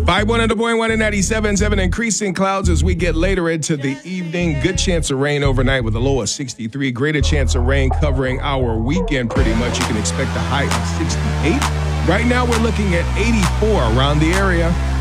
101.1 and 97.7. Increasing clouds as we get later into the evening. Good chance of rain overnight with a low of 63. Greater chance of rain covering our weekend pretty much. You can expect a high of 68. Right now we're looking at 84 around the area.